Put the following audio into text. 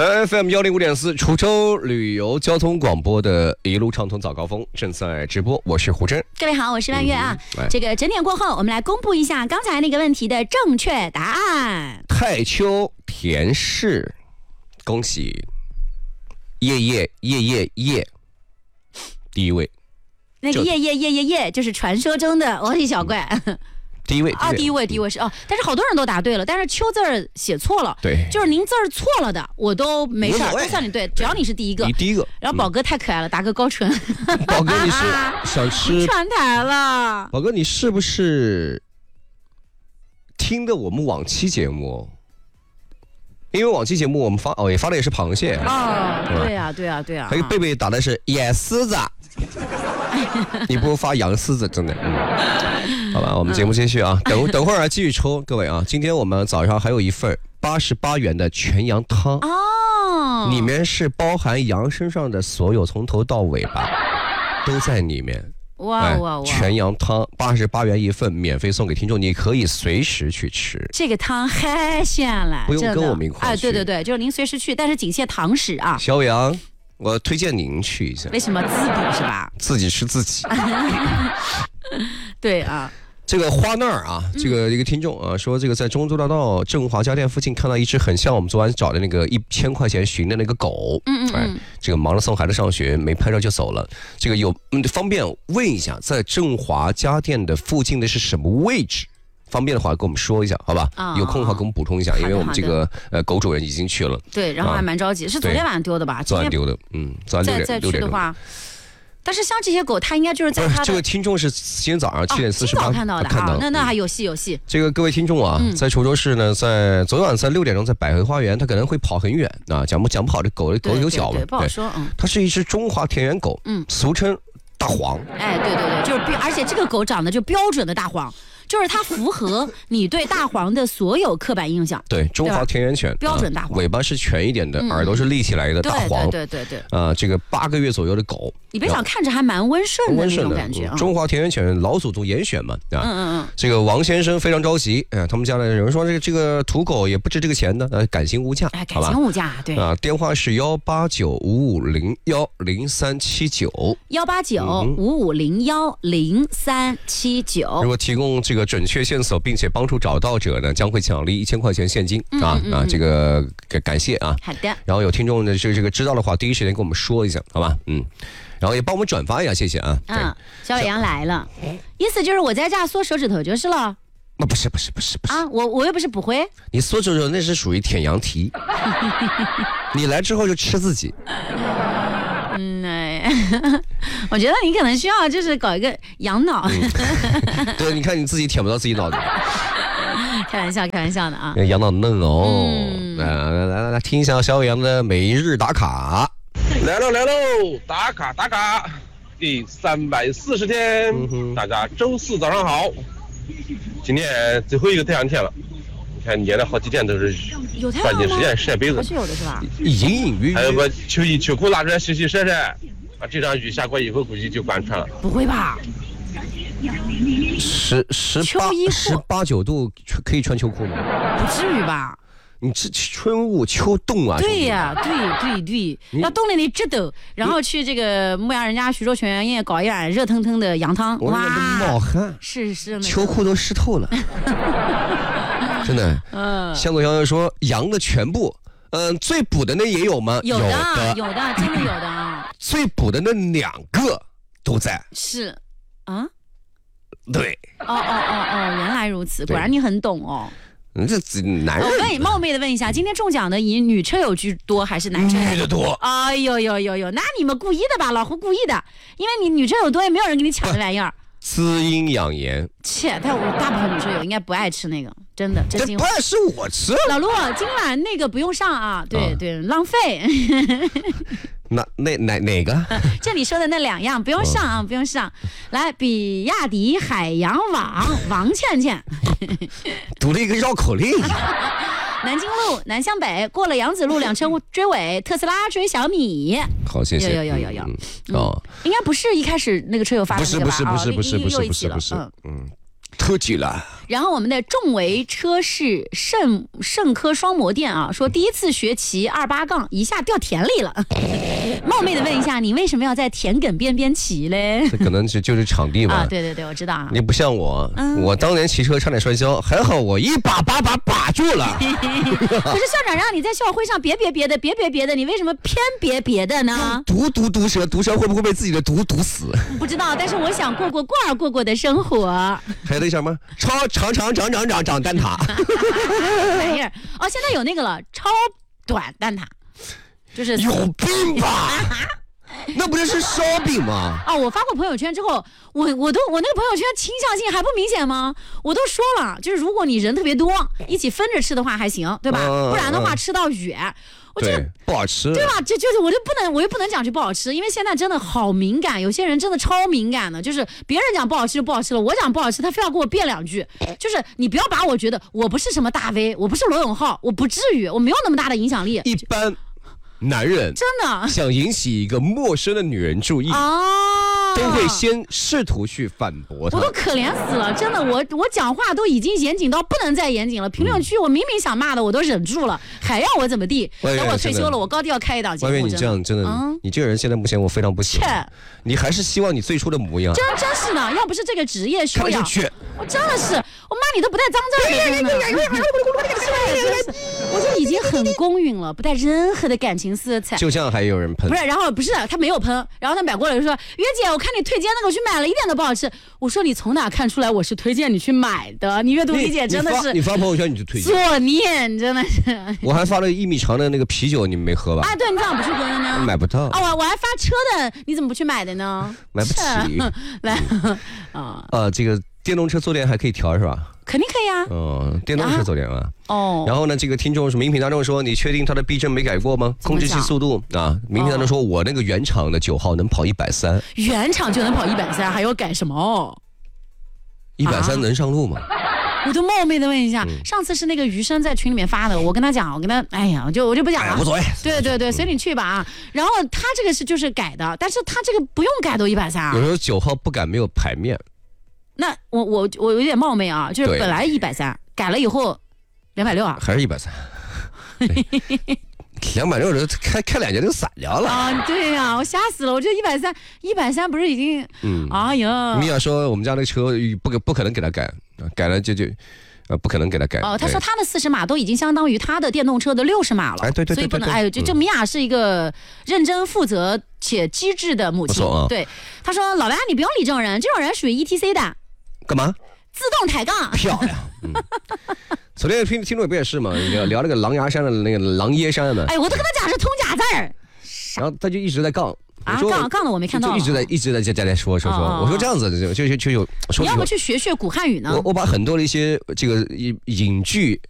来 FM105.4 滁州旅游交通广播的一路畅通早高峰正在直播，我是胡真。 各位好，我是万月啊。这个整点过后，我们来公布一下刚才那个问题的正确答案。 太丘田氏，恭喜叶，第一位。 那个叶就是传说中的我的小怪。 第一位第一位是哦，但是好多人都答对了，但是丘字儿写错了， 对， 就是您字儿错了的，我都没事，都算你对，只要你是第一个， 你第一个。 然后宝哥太可爱了，打个高唇。 宝哥，你是想吃串台了？ 宝哥，你是不是听的我们往期节目？因为往期节目我们也发的也是螃蟹对呀。 还有贝贝打的是野狮子，你不如发羊狮子，真的。好吧，我们节目继续啊，等会儿继续抽，各位啊，今天我们早上还有一份88元的全羊汤哦， 里面是包含羊身上的所有从头到尾巴都在里面。 哇！ 全羊汤88元一份，免费送给听众，你可以随时去吃。 这个汤太鲜了， 不用跟我们一块去。 对，就是您随时去，但是仅限堂食啊。 小杨，我推荐您去一下。 为什么？自补是吧？ 自己吃自己。 对啊。 这个花那儿啊，这个一个听众啊说，这个在中州大道振华家店附近看到一只很像我们昨晚找的那个1000块钱寻的那个狗，这个忙着送孩子上学，没拍照就走了。这个有方便问一下，在振华家店的附近的是什么位置？方便的话跟我们说一下，好吧？有空的话给我们补充一下，因为我们这个狗主人已经去了。 对，然后还蛮着急，是昨天晚上丢的吧？ 昨晚丢的，昨晚再去的话。但是像这些狗，它应该就是在它的这个听众是今天早上7点48分看到的啊，那还有戏。 这个各位听众啊，在滁州市呢，在昨晚在6点钟在百合花园，它可能会跑很远啊，讲不好，这狗有脚嘛， 对，不好说。 它是一只中华田园狗，俗称大黄。 对，就是而且这个狗长得就标准的大黄。就是它符合你对大黄的所有刻板印象。 对，中华田园犬， 标准大黄， 尾巴是全一点的，耳朵是立起来的大黄。 对。 这个8个月左右的狗， 你别想看着还蛮温顺的那种感觉。 中华田园犬老祖宗严选嘛，这个王先生非常着急，他们家的人说这个土狗也不值这个钱的，感情无价， 感情无价，对啊，电话是18955010379，18955010379。如果提供这个准确线索，并且帮助找到者呢，将会奖励1000块钱现金这个感谢啊。 好的。 然后有听众呢，这个知道的话，第一时间跟我们说一下，好吧？然后也帮我们转发一下，谢谢啊。 小伟阳来了，意思就是我在家缩手指头就是了。 不是啊，我又不是不会。 你缩手指头那是属于舔羊蹄，你来之后就吃自己。 我觉得你可能需要就是搞一个羊脑。 对，你看你自己舔不到自己脑袋。 开玩笑的啊。 羊脑嫩哦。来听一下小伟阳的每日打卡。 来喽，打卡，第340天，大家周四早上好。今天最后一个太阳天了，你看连了好几天都是抓紧时间晒被子， 还是有的是吧？ 隐约， 还有把秋衣秋裤拿出来洗晒。这场雨下过以后估计就关船了。 不会吧 ？18、19度可以穿秋裤吗？ 不至于吧？ 你这春捂秋冻啊？ 对呀，对，要冻得你直抖，然后去这个牧羊人家徐州全员宴搞一碗热腾腾的羊汤， 哇，冒汗， 是秋裤都湿透了，真的。香口香说羊的全部，最补的那也有吗？ 有的，真的有的啊。 最补的那2个都在。 是啊， 对。 原来如此，果然你很懂哦。 这男人， 我冒昧的问一下，今天中奖的以女车友居多还是男车友？ 女的多。 哎呦，那你们故意的吧？老胡故意的，因为你女车友多，也没有人给你抢这玩意儿。 滋阴养颜。 但我大部分女车友应该不爱吃那个，真心话。 不爱吃我吃。 老陆，今晚那个不用上啊，对，浪费。 哪个？ 这里说的那2样不用上啊，不用上。来，比亚迪海洋王倩倩， 读了一个绕口令。 南京路南向北过了杨子路2车追尾，特斯拉追小米。 好，谢谢。 有。应该不是一开始那个车友发的那个吧？ 不是，特急了。 然后我们的众维车市盛科双模店啊，说第一次学骑28杠，一下掉田里了。冒昧的问一下，你为什么要在田埂边边骑嘞？ 这可能就是场地吧。 对对对，我知道啊。 你不像我，我当年骑车差点摔跤，还好我一把住了。 可是校长让你在校徽上别的，你为什么偏别的呢？ 毒蛇会不会被自己的毒死？ 不知道，但是我想过的生活。 还有那什么长蛋挞。 玩意儿哦，现在有那个了，超短蛋挞，就是有病吧？那不是烧饼吗？ 我发过朋友圈之后，我那个朋友圈倾向性还不明显吗？我都说了，就是如果你人特别多，一起分着吃的话还行，对吧？不然的话吃到远。我觉得不好吃， 对吧？就是我又不能讲句不好吃，因为现在真的好敏感，有些人真的超敏感的，就是别人讲不好吃就不好吃了，我讲不好吃，他非要给我辩2句，就是你不要把我觉得我不是什么大 V， 我不是罗永浩，我不至于，我没有那么大的影响力。 一般男人真的想引起一个陌生的女人注意都会先试图去反驳他。 我都可怜死了，真的，我讲话都已经严谨到不能再严谨了。评论区我明明想骂的我都忍住了，还要我怎么地？等我退休了，我高低要开一档节目。 外面你这样真的，你这个人现在目前我非常不喜欢。你还是希望你最初的模样。 真是的，要不是这个职业修养，我真的是，我骂你都不带脏字的，真的。我就已经很公允了，不带任何的感情色彩。 就这样还有人喷？ 不是，然后不是他没有喷，然后他买过来就说：“袁姐，我看你推荐那个，我去买了，一点都不好吃。”我说：“你从哪看出来我是推荐你去买的？你阅读理解真的是…… 你发朋友圈你就推荐作孽，真的是。” 我还发了1米长的那个啤酒，你们没喝吧？ 对，你怎么不去喝的呢？ 买不到。 我还发车的，你怎么不去买的呢？ 买不起。 来， 这个电动车坐垫还可以调是吧？ 肯定可以啊。 电动车坐垫啊。然后呢，这个听众是名品大众说，你确定他的避震没改过吗？控制器速度啊，名品大众说，我那个原厂的9号能跑130， 原厂就能跑130，还要改什么 ？130能上路吗？ 我都冒昧的问一下，上次是那个余生在群里面发的，我跟他讲，哎呀，我就不讲了， 无所谓。 对，随你去吧啊。然后他这个就是改的，但是他这个不用改都130啊。 有时候9号不改没有排面。 那我有点冒昧啊，就是本来130，改了以后260啊， 还是130。260人开2节就散掉了啊！对呀，我吓死了！我觉得130不是已经哎呀！ 米娅说我们家那车不可能给他改，改了就不可能给他改。 他说他的40码都已经相当于他的电动车的60码了。 对， 所以不能就米娅是一个认真负责且机智的母亲。对，他说老白你不用理这种人，这种人属于 ETC 的。 干嘛？ 自动抬杠。 漂亮。昨天听众不也是嘛？聊那个狼牙山的那个狼耶山的。 我都跟他讲是通假字儿。 然后他就一直在杠。 杠的我没看到。 就一直在说。我说这样子就有。 你要不去学古汉语呢？ 我把很多的一些这个影剧